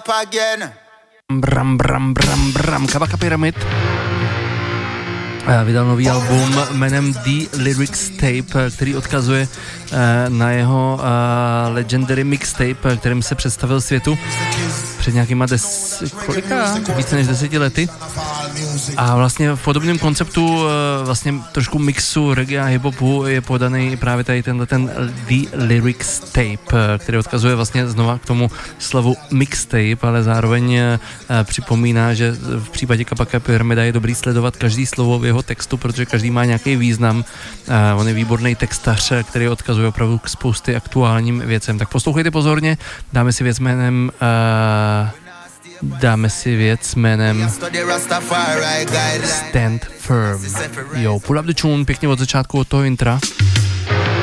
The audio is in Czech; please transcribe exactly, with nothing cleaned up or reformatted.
again. Bram, bram, bram, bram, Kabaka Pyramid vydal nový album jménem The Lyrics Tape, který odkazuje na jeho legendary mixtape, kterým se představil světu před nějakýma des, kolika? Více než deseti lety. A vlastně v podobném konceptu vlastně trošku mixu reggae a hip-hopu je podaný právě tady tenhle ten The Lyrics Tape, který odkazuje vlastně znova k tomu slovu mixtape, ale zároveň připomíná, že v případě Kabaka Pyramida je dobrý sledovat každý slovo v jeho textu, protože každý má nějaký význam. On je výborný textař, který odkazuje opravdu k spousty aktuálním věcem. Tak poslouchejte pozorně, dáme si věc jménem uh, dáme si věc jménem Stand Firm. Jo, pull up the tune, pěkně od začátku od toho intra.